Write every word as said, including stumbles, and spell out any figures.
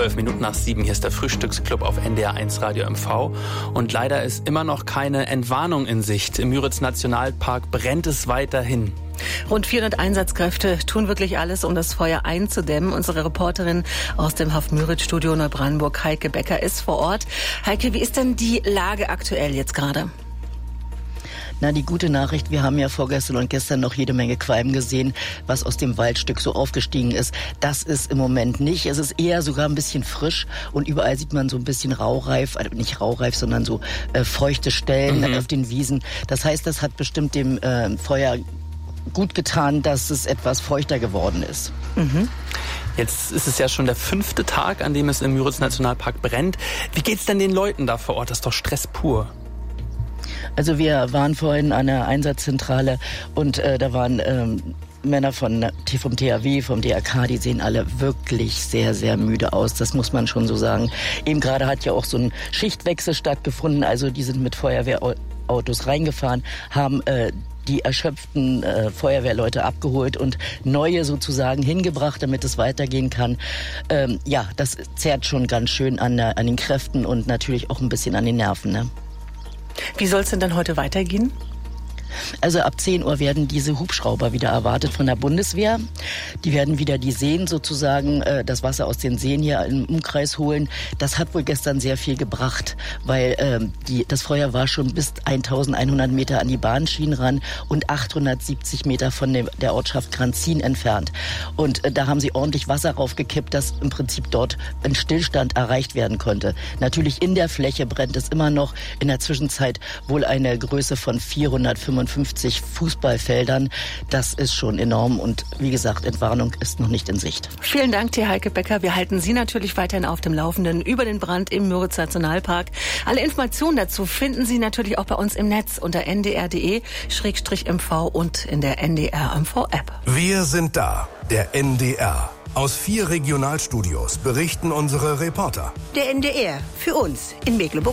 Zwölf Minuten nach sieben, hier ist der Frühstücksclub auf N D R eins Radio M V. Und leider ist immer noch keine Entwarnung in Sicht. Im Müritz-Nationalpark brennt es weiterhin. Rund vierhundert Einsatzkräfte tun wirklich alles, um das Feuer einzudämmen. Unsere Reporterin aus dem Haff-Müritz-Studio Neubrandenburg, Heike Becker, ist vor Ort. Heike, wie ist denn die Lage aktuell jetzt gerade? Na, die gute Nachricht, wir haben ja vorgestern und gestern noch jede Menge Qualm gesehen, was aus dem Waldstück so aufgestiegen ist. Das ist im Moment nicht. Es ist eher sogar ein bisschen frisch und überall sieht man so ein bisschen raureif, also nicht raureif, sondern so äh, feuchte Stellen mhm. auf den Wiesen. Das heißt, das hat bestimmt dem äh, Feuer gut getan, dass es etwas feuchter geworden ist. Mhm. Jetzt ist es ja schon der fünfte Tag, an dem es im Müritz-Nationalpark brennt. Wie geht's denn den Leuten da vor Ort? Das ist doch Stress pur. Also wir waren vorhin an der Einsatzzentrale und äh, da waren ähm, Männer von, vom T H W, vom D R K, die sehen alle wirklich sehr, sehr müde aus. Das muss man schon so sagen. Eben gerade hat ja auch so ein Schichtwechsel stattgefunden. Also die sind mit Feuerwehrautos reingefahren, haben äh, die erschöpften äh, Feuerwehrleute abgeholt und neue sozusagen hingebracht, damit es weitergehen kann. Ähm, ja, das zerrt schon ganz schön an, der, an den Kräften und natürlich auch ein bisschen an den Nerven, ne? Wie soll es denn dann heute weitergehen? Also ab zehn Uhr werden diese Hubschrauber wieder erwartet von der Bundeswehr. Die werden wieder die Seen sozusagen, äh, das Wasser aus den Seen hier im Umkreis holen. Das hat wohl gestern sehr viel gebracht, weil ähm, die, das Feuer war schon bis eintausendeinhundert Meter an die Bahnschienen ran und achthundertsiebzig Meter von dem, der Ortschaft Granzin entfernt. Und äh, da haben sie ordentlich Wasser raufgekippt, dass im Prinzip dort ein Stillstand erreicht werden konnte. Natürlich in der Fläche brennt es immer noch, in der Zwischenzeit wohl eine Größe von vierhundertfünfundfünfzig Fußballfeldern. Das ist schon enorm und wie gesagt, Entwarnung ist noch nicht in Sicht. Vielen Dank dir, Heike Becker. Wir halten Sie natürlich weiterhin auf dem Laufenden über den Brand im Müritz-Nationalpark. Alle Informationen dazu finden Sie natürlich auch bei uns im Netz unter n d r punkt d e Schrägstrich m v und in der N D R M V App. Wir sind da, der N D R. Aus vier Regionalstudios berichten unsere Reporter. Der N D R, für uns in Mecklenburg.